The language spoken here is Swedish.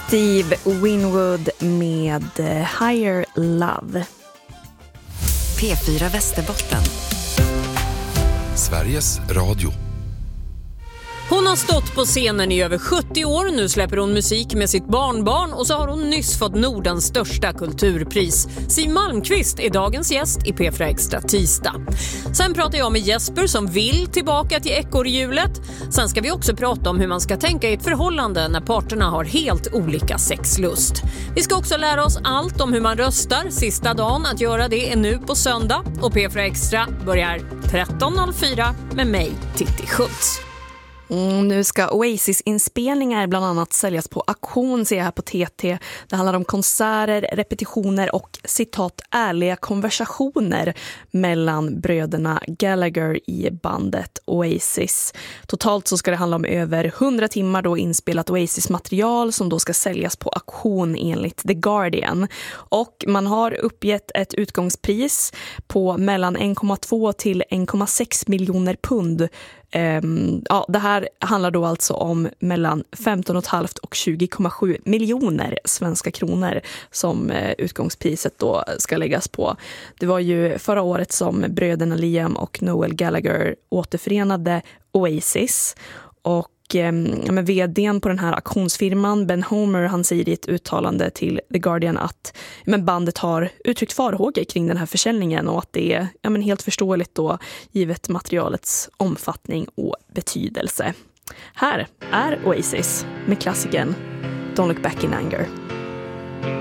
Steve Winwood med Higher Love. P4 Västerbotten. Sveriges Radio. Hon har stått på scenen i över 70 år. Nu släpper hon musik med sitt barnbarn och så har hon nyss fått Nordens största kulturpris. Siw Malmkvist är dagens gäst i P4 Extra tisdag. Sen pratar jag med Jesper som vill tillbaka till ekorrhjulet. Sen ska vi också prata om hur man ska tänka i ett förhållande när parterna har helt olika sexlust. Vi ska också lära oss allt om hur man röstar. Sista dagen att göra det är nu på söndag. Och P4 Extra börjar 13.04 med mig, Titti Schultz. Nu ska Oasis-inspelningar bland annat säljas på auktion, ser jag här på TT. Det handlar om konserter, repetitioner och citat ärliga konversationer mellan bröderna Gallagher i bandet Oasis. Totalt så ska det handla om över 100 timmar då inspelat Oasis-material som då ska säljas på auktion enligt The Guardian. Och man har uppgett ett utgångspris på mellan 1,2 till 1,6 miljoner pund. Det här handlar då alltså om mellan 15,5 och 20,7 miljoner svenska kronor som utgångspriset då ska läggas på. Det var ju förra året som bröderna Liam och Noel Gallagher återförenade Oasis och vdn på den här auktionsfirman Ben Homer, han säger i ett uttalande till The Guardian att bandet har uttryckt farhågor kring den här försäljningen och att det är helt förståeligt då givet materialets omfattning och betydelse. Här är Oasis med klassikern Don't Look Back in Anger.